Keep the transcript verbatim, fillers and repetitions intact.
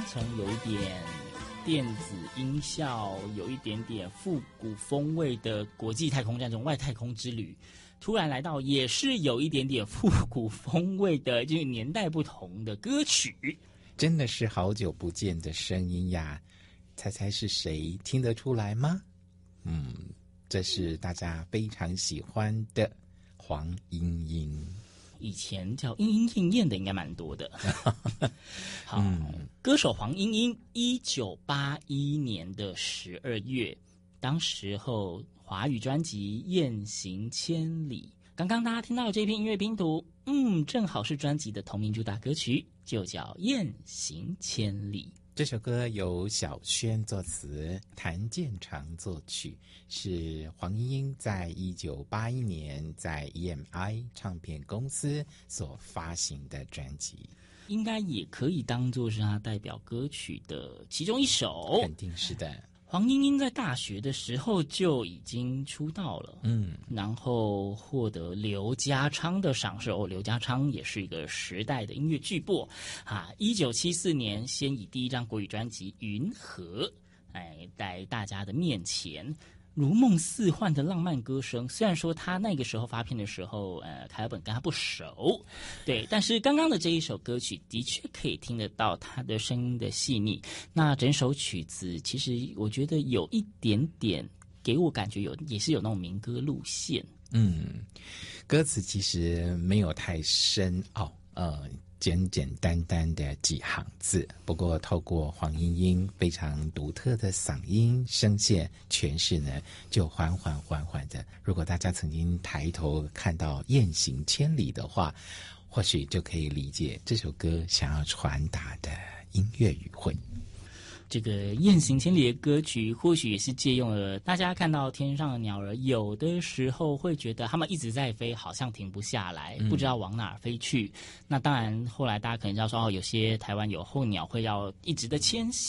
从有一点电子音效，有一点点复古风味的国际太空站这种外太空之旅，突然来到也是有一点点复古风味的，就是年代不同的歌曲。 真的是好久不见的声音呀，猜猜是谁？听得出来吗？嗯，这是大家非常喜欢的黄莺莺。 以前叫莺莺燕燕的应该蛮多的。好、嗯，歌手黄莺莺，一九八一年的十二月，当时候华语专辑《雁行千里》，刚刚大家听到的这篇音乐拼图，嗯，正好是专辑的同名主打歌曲，就叫《雁行千里》。 这首歌由小轩作词，谭健常作曲，是黄莺莺在一九八一年在 E M I 唱片公司所发行的专辑， 应该也可以当作是他代表歌曲的其中一首。 肯定是的。 黄莺莺在大学的时候就已经出道了，嗯，然后获得刘家昌的赏识。哦，刘家昌也是一个时代的音乐巨擘啊！一九七四年，先以第一张国语专辑《云河》哎，在大家的面前。如梦似幻的浪漫歌声，虽然说他那个时候发片的时候，呃，凯尔本跟他不熟，对，但是刚刚的这一首歌曲的确可以听得到他的声音的细腻。那整首曲子其实我觉得有一点点给我感觉有也是有那种民歌路线。 嗯，歌词其实没有太深奥，呃。简简单单的几行字，不过透过黄莺莺非常独特的嗓音声线诠释呢，就缓缓缓缓的。如果大家曾经抬头看到雁行千里的话，或许就可以理解这首歌想要传达的音乐语汇。 这个雁行千里的歌曲或许也是借用了大家看到天上的鸟儿，有的时候会觉得它们一直在飞，好像停不下来，不知道往哪儿飞去、嗯、那当然后来大家可能知道说哦，有些台湾有候鸟会要一直的迁徙